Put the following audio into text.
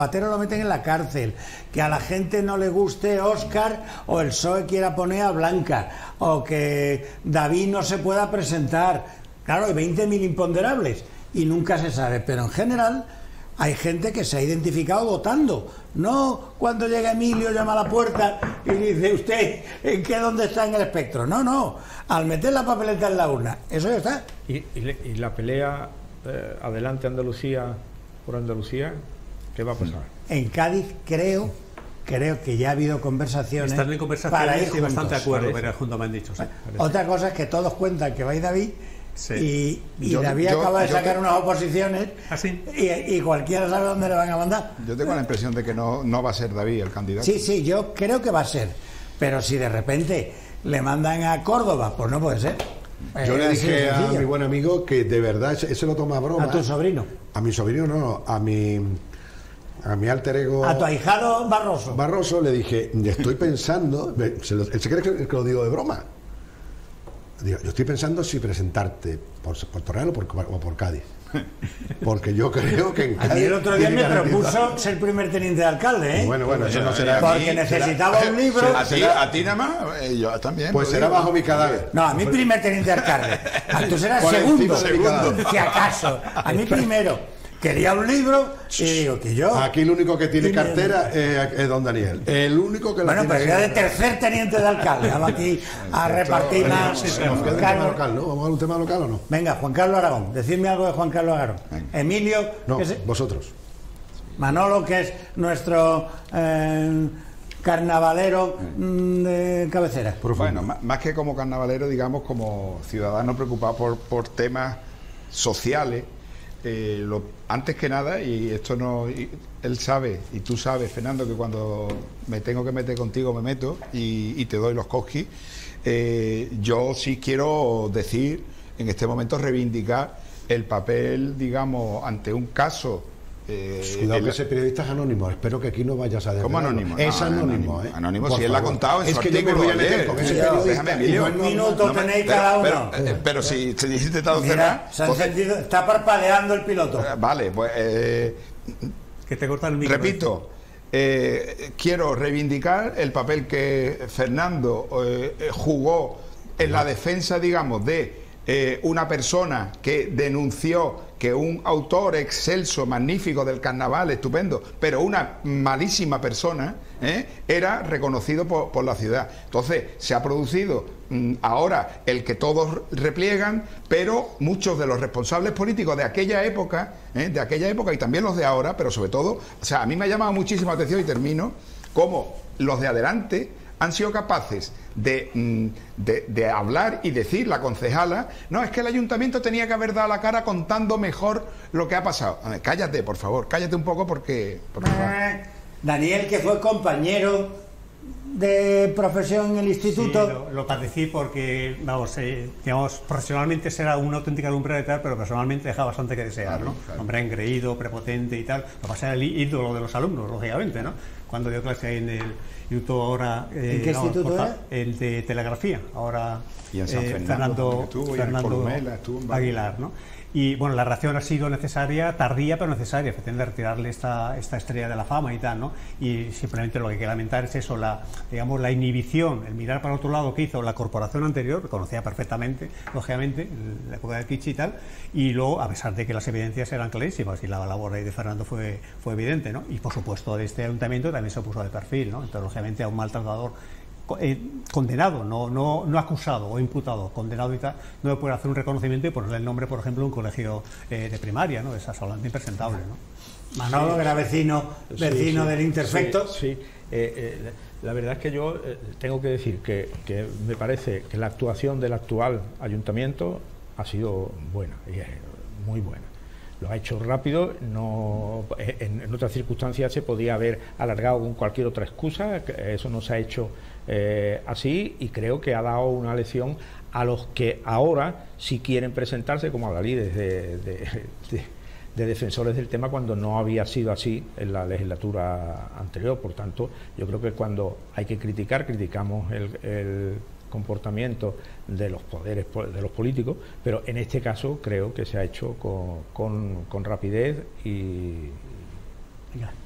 Zapatero lo meten en la cárcel, que a la gente no le guste Óscar o el PSOE quiera poner a Blanca, o que David no se pueda presentar. Claro, hay 20.000 imponderables y nunca se sabe, pero en general hay gente que se ha identificado votando, no cuando llega Emilio, llama a la puerta y dice usted ¿en qué dónde está en el espectro? No, al meter la papeleta en la urna, eso ya está. Y la pelea adelante Andalucía por Andalucía, ¿qué va a pasar? En Cádiz creo que ya ha habido conversaciones. Están en conversaciones para ir y bastante de acuerdo, parece. pero juntos me han dicho. Sí, otra cosa es que todos cuentan que va a ir David. sí. Y David acaba de sacar unas oposiciones. ¿Ah, sí? y cualquiera sabe dónde le van a mandar. Yo tengo la impresión de que no va a ser David el candidato. Sí, yo creo que va a ser. Pero si de repente le mandan a Córdoba, pues no puede ser. Yo le dije a mi buen amigo que de verdad ese lo toma a broma. A tu sobrino. A mi sobrino no, a mi alter ego. A tu ahijado Barroso. Barroso le dije, estoy pensando, él se cree que lo digo de broma. Digo, yo estoy pensando si presentarte por Torreal o por Cádiz. Porque yo creo que en Cádiz. A mí el otro día me garantizado. propuso ser primer teniente de alcalde, ¿eh? Bueno, eso no será. Porque necesitaba un libro. A ti nada más, yo también. Pues será bajo mi cadáver. No, a mí primer teniente de alcalde. Tú serás Por segundo, encima de mi cadáver. si acaso. A mí primero. Quería un libro y digo que yo. Aquí el único que tiene cartera es don Daniel. El único que la Bueno, tiene. pero yo de tercer teniente de alcalde. Vamos aquí a repartir más. Nos queda un tema local, ¿no? ¿Vamos a un tema local o no? Venga, Juan Carlos Aragón. Decidme algo de Juan Carlos Aragón. Venga. Emilio. No, que es- vosotros. Manolo, que es nuestro carnavalero de cabecera. Bueno, más que como carnavalero, digamos, como ciudadano preocupado por temas sociales. Antes que nada, y esto no, él sabe y tú sabes, Fernando, que cuando me tengo que meter contigo me meto y te doy los cosquis. Yo sí quiero decir, en este momento reivindicar el papel, digamos, ante un caso. Cuidado que ese periodista es anónimo. Espero que aquí no vayas a decir. ¿Cómo anónimo? Es No, anónimo, ¿eh? Anónimo, Por si él lo ha favor. contado en es su que yo me artículo voy a meter ayer. con ese Cuidado, periodista. déjame, Emilio. Un minuto tenéis cada uno. Pero si te he intentado Mira, cerrar. se ha pues, encendido, está parpadeando el piloto. vale, pues Que te cortan el micro. repito, quiero reivindicar el papel que Fernando jugó en la defensa, digamos, de una persona que denunció que un autor excelso, magnífico del carnaval, estupendo, pero una malísima persona, era reconocido por la ciudad. Entonces, se ha producido ahora el que todos repliegan, pero muchos de los responsables políticos de aquella época y también los de ahora, pero sobre todo, o sea, a mí me ha llamado muchísimo la atención, y termino, cómo los de adelante han sido capaces de hablar y decir, la concejala, no, es que el ayuntamiento tenía que haber dado la cara contando mejor lo que ha pasado. A ver, cállate, por favor, cállate un poco porque Daniel, que fue compañero de profesión en el instituto. Sí, lo padecí porque, vamos, digamos, profesionalmente será una auténtica lumbre de tal, pero personalmente deja bastante que desear, ¿no? Claro. Hombre engreído, prepotente y tal. Lo que pasa es el ídolo de los alumnos, lógicamente, ¿no? Cuando dio clase en el instituto ahora... ¿En qué instituto era? El de telegrafía, ahora Y en San Fernando estuvo, y en Columela estuvo en varios. Aguilar, ¿no? Y bueno, la reacción ha sido necesaria, tardía pero necesaria, efectivamente, retirarle esta estrella de la fama y tal, ¿no? Y simplemente lo que hay que lamentar es eso, digamos, la inhibición, el mirar para otro lado que hizo la corporación anterior, que conocía perfectamente, lógicamente, la época del Kichi y tal, y luego, a pesar de que las evidencias eran clarísimas y la labor ahí de Fernando fue evidente, ¿no? Y por supuesto de este ayuntamiento también se puso de perfil, ¿no? Entonces, lógicamente, a un maltratador condenado, no acusado o imputado, condenado y tal, no le puede hacer un reconocimiento y ponerle el nombre, por ejemplo, a un colegio de primaria, ¿no? Es absolutamente impresentable, ¿no? Manolo, que era vecino del Interfecto. Sí. La verdad es que yo tengo que decir que me parece que la actuación del actual ayuntamiento ha sido buena, y es muy buena. Lo ha hecho rápido, en otras circunstancias se podía haber alargado con cualquier otra excusa, eso no se ha hecho así, y creo que ha dado una lección a los que ahora sí quieren presentarse como adalides de defensores del tema, cuando no había sido así en la legislatura anterior. Por tanto, yo creo que cuando hay que criticar, criticamos el comportamiento de los poderes, de los políticos, pero en este caso creo que se ha hecho con rapidez y